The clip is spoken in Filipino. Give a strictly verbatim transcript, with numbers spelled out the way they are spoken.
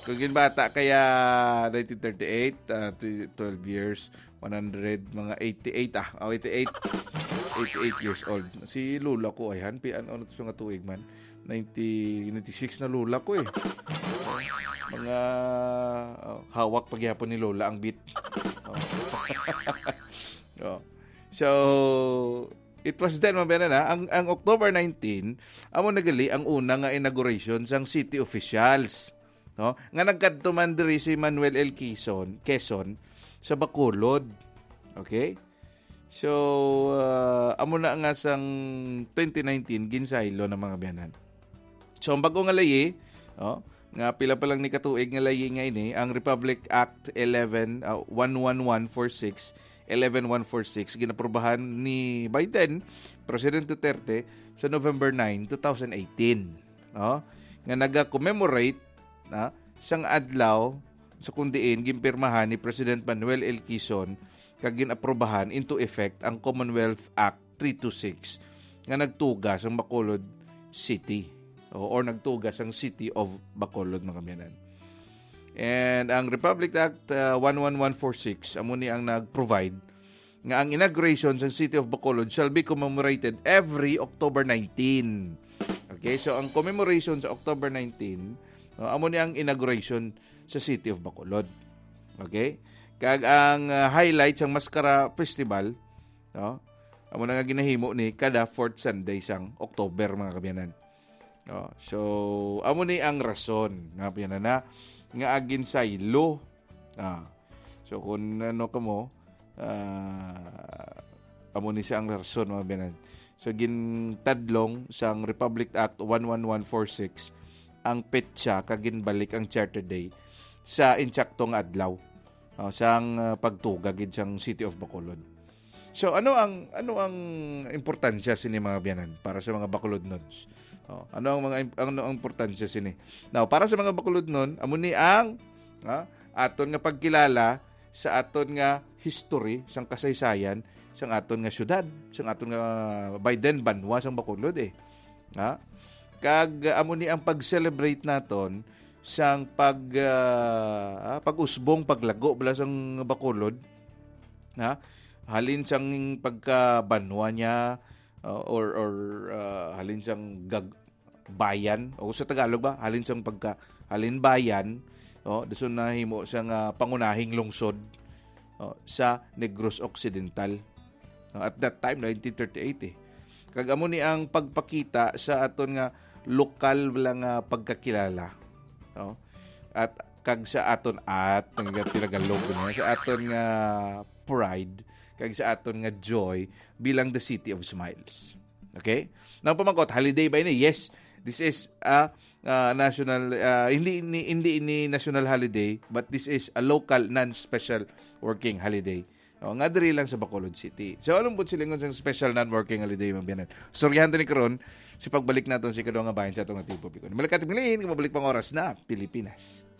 Kung ginbata kaya nineteen thirty-eight, uh, twelve years, one hundred, mga eighty-eight ah. Oh, eighty-eight. eighty-eight years old. Si lula ko ay han, pian ano to nga tuig man. ninety, ninety-six na lula ko eh. Mga oh, hawak pagyapon ni lola ang beat. Oh. Oh. So, it was then, mabena na, ang, ang October nineteenth, amo nagali ang una nga inauguration sang city officials. No? Nga nagkadtuman diri si Manuel L. Quezon, Quezon sa Bacolod. Okay? So, uh, amo na nga sang twenty nineteen, ginsaylo ng mga biyanan. So, ang bago nga layi, oh, nga pila pa lang ni katuig nga layi nga ini, ang Republic Act eleven, uh, one one one four six, eleven one forty-six ginaprobahan ni Biden, President Duterte sa November ninth, twenty eighteen. Oh, nga naga-commemorate na sang adlaw sa kundiin gimpirmahan ni President Manuel L. Quezon kag ginaprobahan into effect ang Commonwealth Act three twenty-six nga nagtugas ang Bacolod City o or nagtugas ang City of Bacolod mga kamyanan. And ang Republic Act uh, one one one four six amo ni ang nag-provide nga ang inauguration sa City of Bacolod shall be commemorated every October nineteenth. Okay, so ang commemoration sa October nineteenth, no, amo ni ang inauguration sa City of Bacolod. Okay? Kag ang uh, highlight sang Mascara Festival, no, amo na nga ginahimo ni kada fourth Sunday sang October mga kabyanan. No, so amo ni ang rason nga kabyanan na nga agin saylo. Ah. So kung ano kamo, uh, amo ni siya ang rason mga kabyanan. So gintadlong sang Republic Act one one one four six ang petsa kag ginbalik ang Charter Day sa insaktong adlaw uh, sang uh, pagtuga gid sang City of Bacolod. So ano ang ano ang importansya sini mga biyanan para sa mga Bacolodnons? Oh, ano ang mga ano ang importansya sini? Now, para sa mga Bacolodnon, amo ni ang ha, aton nga pagkilala sa aton nga history sang kasaysayan sang aton nga syudad, sang aton nga Biden banwa sang Bacolod eh. Ha? Kag amo ni ang pag-celebrate naton sang pag uh, pag-usbong paglago bala sang Bacolod. Ha? Halin sang pagkabanwa niya uh, or or uh, halin sang gag bayan o sa Tagalog ba halin sang pagka halin bayan oh dason nahimo sang uh, pangunahing lungsod oh, sa Negros Occidental. At that time, nineteen thirty-eight eh. Kag amo ni ang pagpakita sa aton nga lokal lang nga pagkakilala. No? At kag sa aton at ang tinagalog niya sa aton nga pride, kag sa aton nga joy bilang the City of Smiles. Okay? Nang pamangkot, holiday ba ini? Yes, this is a uh, national uh, hindi hindi hindi ini national holiday, but this is a local non-special working holiday. O, nga diri lang sa Bacolod City. So, anong buot silingon sa special non-working holiday mga biyanan? Soryahan to ni karon si pagbalik naton si kadwa nga bahin sa atong nga tipo pikon. Malakating milin, kababalik pang oras na Pilipinas.